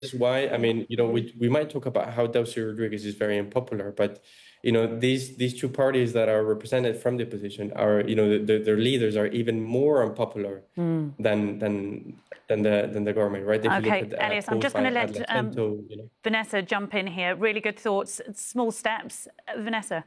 is why, I mean, we might talk about how Delcy Rodriguez is very unpopular, but these two parties that are represented from the opposition are, their leaders are even more unpopular than the government, right? If you Okay, look at Elias, I'm just going to let Atento, Vanessa jump in here. Really good thoughts, small steps. Vanessa.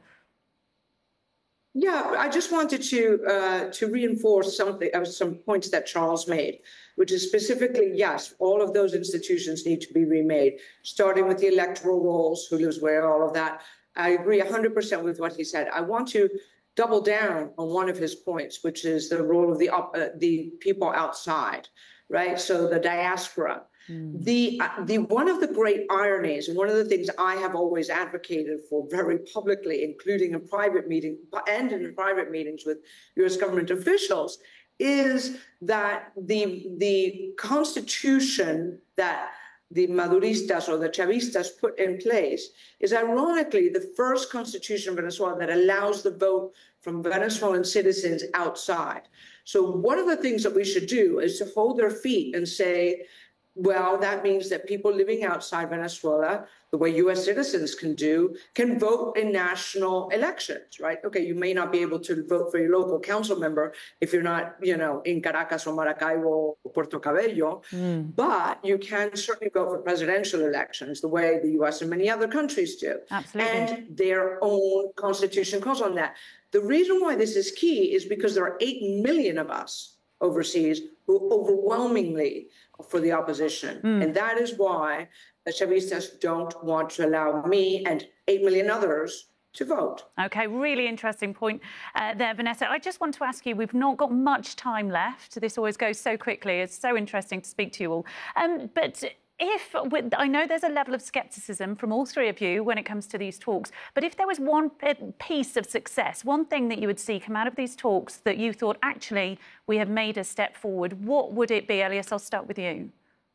Yeah, I just wanted to reinforce some points that Charles made, which is specifically, yes, all of those institutions need to be remade, starting with the electoral rolls, who lives where, all of that. I agree 100% with what he said. I want to double down on one of his points, which is the role of the people outside, right? So the diaspora. The one of the great ironies, and one of the things I have always advocated for very publicly, including in private meetings and in private meetings with U.S. government officials, is that the constitution that the Maduristas or the Chavistas put in place is ironically the first constitution of Venezuela that allows the vote from Venezuelan citizens outside. So one of the things that we should do is to hold their feet and say, well, that means that people living outside Venezuela, the way U.S. citizens can vote in national elections, right? Okay, you may not be able to vote for your local council member if you're not, in Caracas or Maracaibo or Puerto Cabello, but you can certainly vote for presidential elections the way the U.S. and many other countries do. Absolutely. And their own constitution calls on that. The reason why this is key is because there are 8 million of us overseas who overwhelmingly for the opposition. And that is why the Chavistas don't want to allow me and 8 million others to vote. Okay, really interesting point there, Vanessa. I just want to ask you, we've not got much time left. This always goes so quickly. It's so interesting to speak to you all. But I know there's a level of scepticism from all three of you when it comes to these talks, but if there was one piece of success, one thing that you would see come out of these talks that you thought, actually, we have made a step forward, what would it be? Elias, I'll start with you.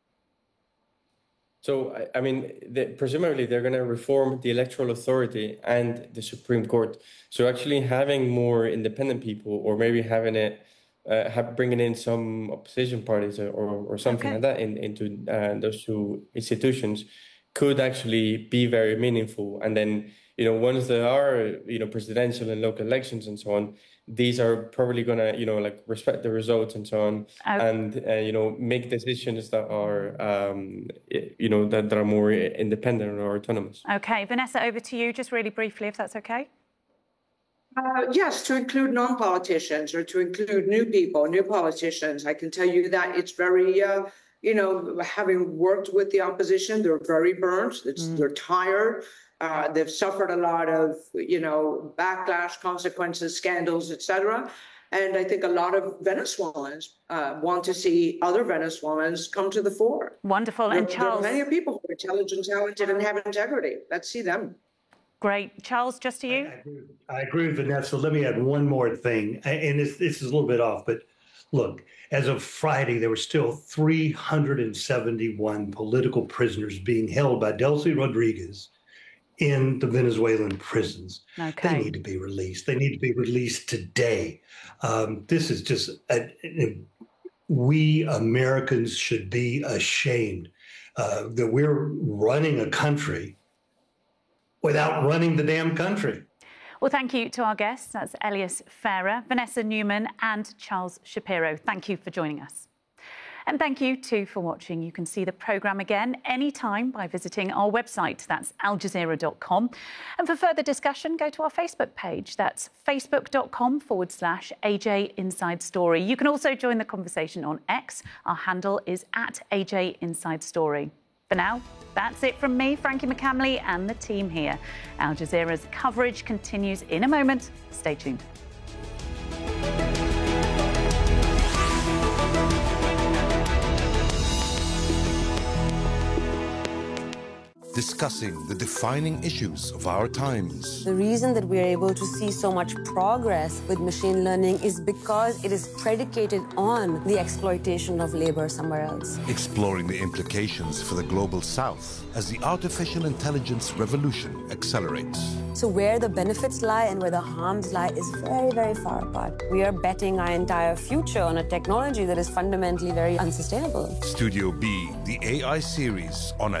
So, I mean, presumably they're going to reform the electoral authority and the Supreme Court. So actually having more independent people, or maybe having it, bringing in some opposition parties or something like that into those two institutions could actually be very meaningful. And then, once there are, presidential and local elections and so on, these are probably going to, respect the results and so on, and, make decisions that are, that are more independent or autonomous. Okay, Vanessa, over to you, just really briefly, if that's okay. Yes, to include non-politicians or to include new people, new politicians. I can tell you that it's very, having worked with the opposition, they're very burnt. They're tired. They've suffered a lot of, backlash, consequences, scandals, etc. And I think a lot of Venezuelans want to see other Venezuelans come to the fore. Wonderful. And Charles, there are many people who are intelligent, talented, and have integrity. Let's see them. Great. Charles, just to you. I agree with Vanessa. Let me add one more thing. And this is a little bit off, but look, as of Friday, there were still 371 political prisoners being held by Delcy Rodriguez in the Venezuelan prisons. Okay. They need to be released. They need to be released today. This is just, we Americans should be ashamed that we're running a country without running the damn country. Well, thank you to our guests. That's Elias Ferrer, Vanessa Newman and Charles Shapiro. Thank you for joining us. And thank you, too, for watching. You can see the programme again anytime by visiting our website. That's aljazeera.com. And for further discussion, go to our Facebook page. That's facebook.com/AJ Inside Story. You can also join the conversation on X. Our handle is @AJ Inside Story. For now, that's it from me, Frankie McCamley, and the team here. Al Jazeera's coverage continues in a moment. Stay tuned. discussing the defining issues of our times. The reason that we're able to see so much progress with machine learning is because it is predicated on the exploitation of labor somewhere else. Exploring the implications for the global south as the artificial intelligence revolution accelerates. So where the benefits lie and where the harms lie is very, very far apart. We are betting our entire future on a technology that is fundamentally very unsustainable. Studio B, the AI series on